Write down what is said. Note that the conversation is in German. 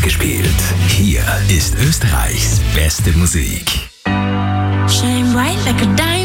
ausgespielt. Hier ist Österreichs beste Musik. Shine bright like a diamond.